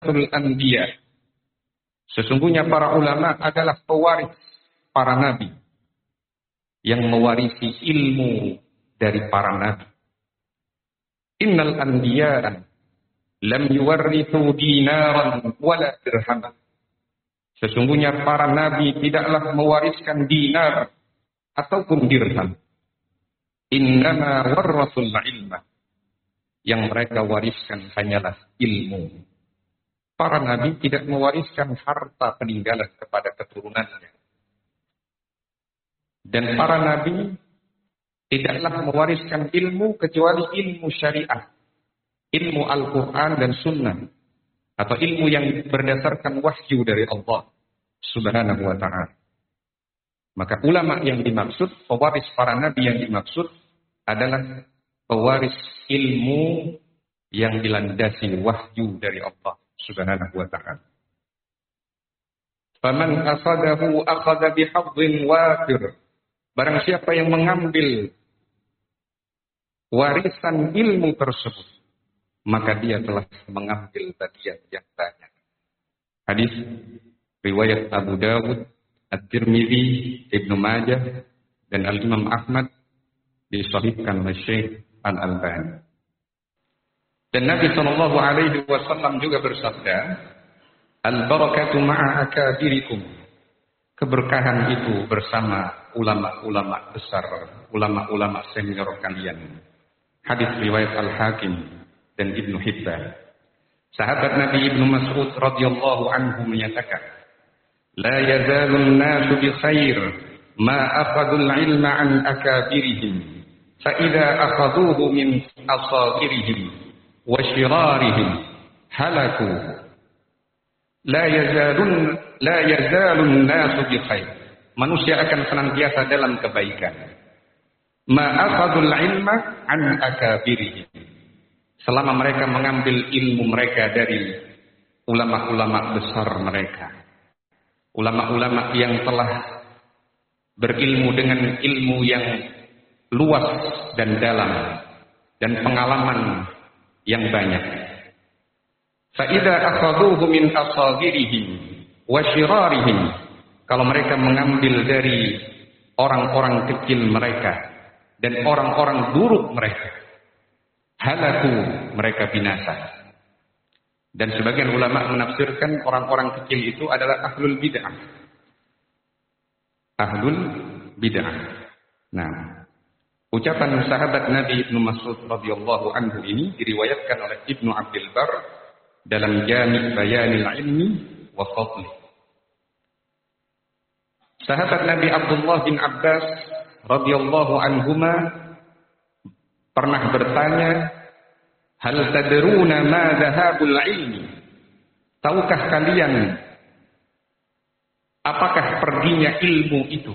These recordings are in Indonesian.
warasatul anbiya. Sesungguhnya para ulama adalah pewaris para nabi, yang mewarisi ilmu dari para nabi. Innal anbiya lam yuwarrithu dinaran wala dirhaman. Sesungguhnya para nabi tidaklah mewariskan dinar ataupun dirham. Innama warrasul ilma. Yang mereka wariskan hanyalah ilmu. Para nabi tidak mewariskan harta peninggalan kepada keturunannya. Dan para nabi tidaklah mewariskan ilmu kecuali ilmu syariat. Ilmu Al-Quran dan Sunnah. Atau ilmu yang berdasarkan wahyu dari Allah Subhanahu wa ta'ala. Maka ulama yang dimaksud, pewaris para nabi yang dimaksud adalah pewaris ilmu yang dilandasi wahyu dari Allah Subhanahu wa ta'ala. Faman akhadahu akhadha bihadhin wafir. Barang siapa yang mengambil warisan ilmu tersebut, maka dia telah mengambil bagian yang banyak. Hadis riwayat Abu Dawud, At-Tirmidzi, Ibnu Majah, dan Al-Imam Ahmad, disahihkan oleh Syekh Al-Albani. Dan Nabi SAW juga bersabda, Al-barakatu ma'a akabirikum. Keberkahan itu bersama ulama-ulama besar, ulama-ulama senior kalian. Hadis riwayat Al-Hakim dan Ibnu Hibban. Sahabat Nabi Ibnu Mas'ud radhiyallahu anhu menyatakan, La yazalun nasu bi khair ma akhadul ilma an akabirihim. Fa idza akhaduhu min asagirihim wa shirarihim halaku. La yazalun nasu bi khair. Manusia akan senantiasa dalam kebaikan. Ma akhadul ilma an akabirihim. Selama mereka mengambil ilmu mereka dari ulama-ulama besar mereka. Ulama-ulama yang telah berilmu dengan ilmu yang luas dan dalam. Dan pengalaman yang banyak. Fa'idha akhaduhu min asagirihim wa shirarihim. Kalau mereka mengambil dari orang-orang kecil mereka dan orang-orang buruk mereka, halaku, mereka binasa. Dan sebagian ulama menafsirkan orang-orang kecil itu adalah ahlul bid'ah. Ahlul bid'ah. Nah, ucapan sahabat Nabi Ibnu Mas'ud radhiyallahu anhu ini diriwayatkan oleh Ibnu Abdul Bar dalam Jami' Bayanil Ilmi wa Fadli. Sahabat Nabi Abdullah bin Abbas radhiyallahu anhuma pernah bertanya, hal tadruna ma dhahabul ilmi? Tahukah kalian apakah perginya ilmu itu?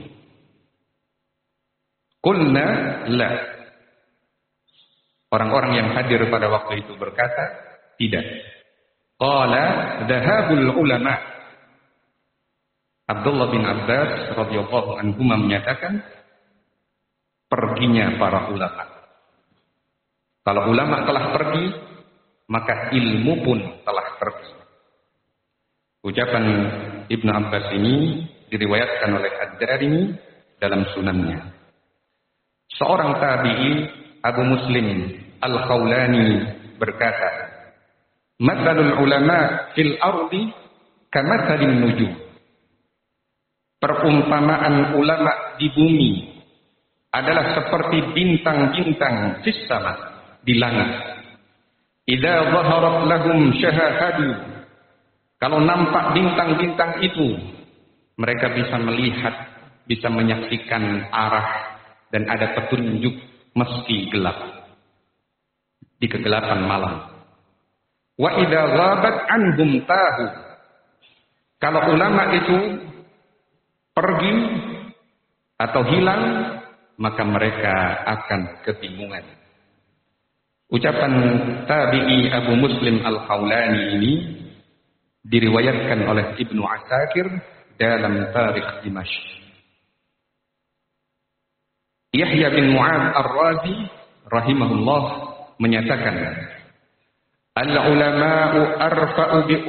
Qulna la. Orang-orang yang hadir pada waktu itu berkata, tidak. Qala dhahabul ulama. Abdullah bin Abbas radhiyallahu anhuma menyatakan, perginya para ulama. Kalau ulama telah pergi, maka ilmu pun telah pergi. Ucapan Ibnu Abbas ini diriwayatkan oleh Ad-Darimi dalam sunannya. Seorang tabi'i, Abu Muslim Al-Khawlani berkata, Mathalul ulama fil ardi kamathalin nujum. Perumpamaan ulama di bumi adalah seperti bintang-bintang fis sama, di langit. Idza zaharat lahum syahahadu. Kalau nampak bintang-bintang itu, mereka bisa melihat, bisa menyaksikan arah dan ada petunjuk meski gelap. Di kegelapan malam. Wa idza ghabat anhum tahu. Kalau ulama itu pergi atau hilang, maka mereka akan kebingungan. Ucapan tabi'i Abu Muslim Al-Khawlani ini diriwayatkan oleh Ibnu Asakir dalam Tarikh Dimashq. Yahya bin Mu'ad Ar-Razi rahimahullah menyatakan, al-ulama'u arfa'u bi